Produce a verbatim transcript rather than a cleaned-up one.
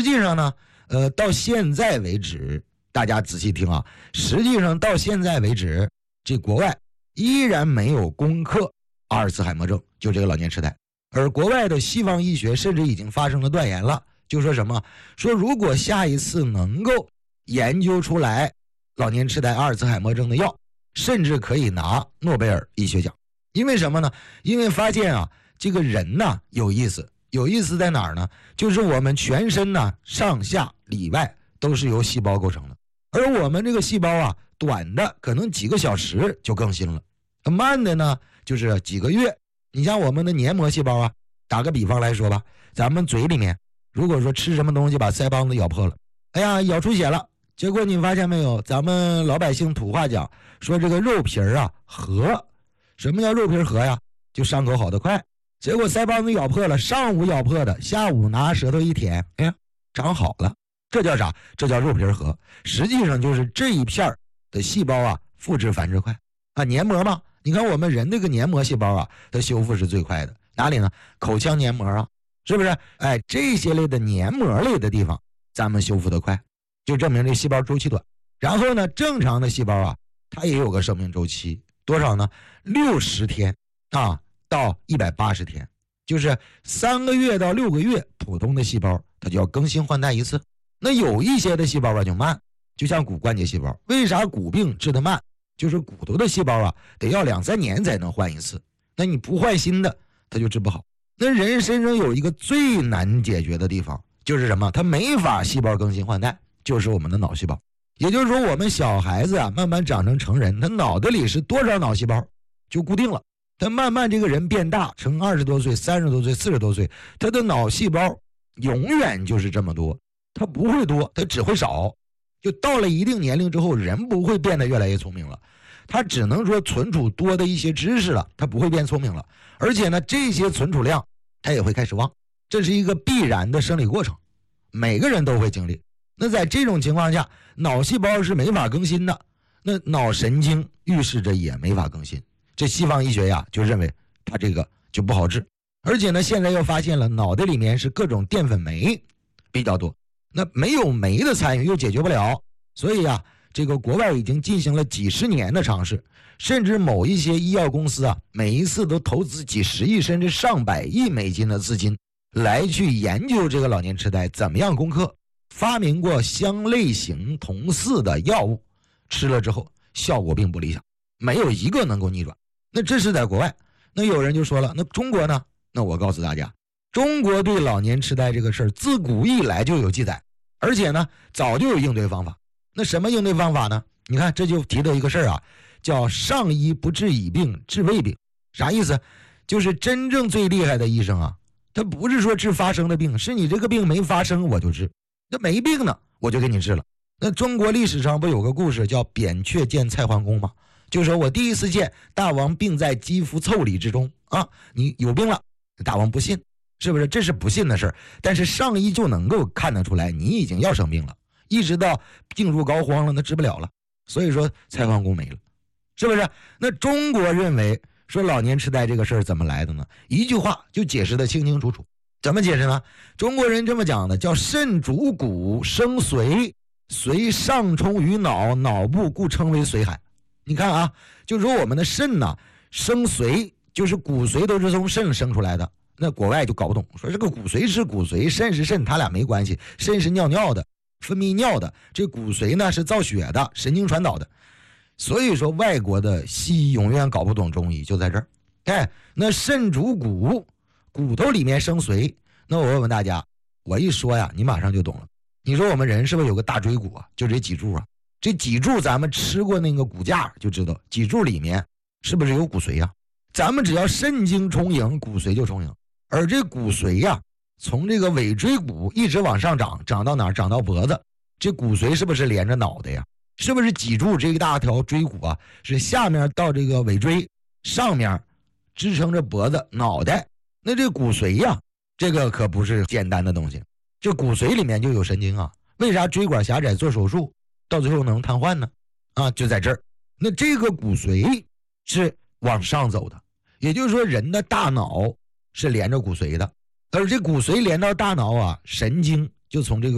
际上呢，呃，到现在为止，大家仔细听啊，实际上到现在为止，这国外依然没有攻克阿尔茨海默症，就这个老年痴呆。而国外的西方医学甚至已经发生了断言了，就说什么？说如果下一次能够研究出来老年痴呆阿尔茨海默症的药，甚至可以拿诺贝尔医学奖。因为什么呢？因为发现啊，这个人呢有意思，有意思在哪儿呢？就是我们全身呢上下里外都是由细胞构成的，而我们这个细胞啊，短的可能几个小时就更新了，慢的呢就是几个月。你像我们的黏膜细胞啊，打个比方来说吧，咱们嘴里面如果说吃什么东西把腮帮子咬破了，哎呀咬出血了，结果你发现没有，咱们老百姓土话讲说这个肉皮儿啊合，什么叫肉皮合呀？就伤口好得快。结果腮帮子咬破了，上午咬破的，下午拿舌头一舔，哎呀长好了。这叫啥？这叫肉皮合。实际上就是这一片的细胞啊复制繁殖快啊，黏膜嘛。你看我们人这个黏膜细胞啊，它修复是最快的。哪里呢？口腔黏膜啊，是不是？哎，这些类的黏膜类的地方，咱们修复得快，就证明这细胞周期短。然后呢，正常的细胞啊，它也有个生命周期，多少呢？六十天啊到一百八十天，就是三个月到六个月，普通的细胞它就要更新换代一次。那有一些的细胞啊就慢，就像骨关节细胞，为啥骨病治得慢？就是骨头的细胞啊，得要两三年才能换一次。那你不换新的，它就治不好。那人身上有一个最难解决的地方，就是什么？它没法细胞更新换代，就是我们的脑细胞。也就是说，我们小孩子啊，慢慢长成成人，他脑袋里是多少脑细胞就固定了。他慢慢这个人变大，成二十多岁、三十多岁、四十多岁，他的脑细胞永远就是这么多，他不会多，他只会少。就到了一定年龄之后，人不会变得越来越聪明了，他只能说存储多的一些知识了，他不会变聪明了。而且呢，这些存储量他也会开始忘，这是一个必然的生理过程，每个人都会经历。那在这种情况下，脑细胞是没法更新的，那脑神经预示着也没法更新。这西方医学呀就认为它这个就不好治，而且呢，现在又发现了脑袋里面是各种淀粉酶比较多，那没有酶的参与又解决不了，所以啊，这个国外已经进行了几十年的尝试，甚至某一些医药公司啊，每一次都投资几十亿甚至上百亿美金的资金来去研究这个老年痴呆怎么样攻克，发明过相类型同似的药物，吃了之后效果并不理想，没有一个能够逆转。那这是在国外。那有人就说了，那中国呢？那我告诉大家，中国对老年痴呆这个事儿自古以来就有记载，而且呢早就有应对方法。那什么应对方法呢？你看这就提到一个事儿啊，叫上医不治已病治未病。啥意思？就是真正最厉害的医生啊，他不是说治发生的病，是你这个病没发生我就治，那没病呢我就给你治了。那中国历史上不有个故事叫扁鹊见蔡桓公吗？就说我第一次见大王病在肌肤腠理之中啊，你有病了。大王不信，是不是？这是不信的事儿，但是上医就能够看得出来你已经要生病了，一直到病入膏肓了，那治不了了。所以说蔡桓公没了，是不是？那中国认为说老年痴呆这个事儿怎么来的呢？一句话就解释得清清楚楚。怎么解释呢？中国人这么讲的，叫肾主骨生髓，髓上冲于脑，脑部故称为髓海。你看啊，就说我们的肾呢生髓，就是骨髓都是从肾生出来的。那国外就搞不懂，说这个骨髓是骨髓，肾是肾，它俩没关系。肾是尿尿的，分泌尿的，这骨髓呢是造血的，神经传导的。所以说外国的西医永远搞不懂中医，就在这儿。哎，那肾主骨，骨头里面生髓。那我问问大家，我一说呀，你马上就懂了。你说我们人是不是有个大椎骨啊？就这脊柱啊，这脊柱咱们吃过那个骨架就知道，脊柱里面是不是有骨髓呀？咱们只要肾经充盈，骨髓就充盈。而这骨髓呀，从这个尾椎骨一直往上长，长到哪儿？长到脖子。这骨髓是不是连着脑袋呀？是不是脊柱这一大条椎骨啊，是下面到这个尾椎，上面支撑着脖子、脑袋？那这骨髓呀，这个可不是简单的东西。这骨髓里面就有神经啊。为啥椎管狭窄做手术到最后能瘫痪呢？啊，就在这儿。那这个骨髓是往上走的，也就是说人的大脑是连着骨髓的，而这骨髓连到大脑啊，神经就从这个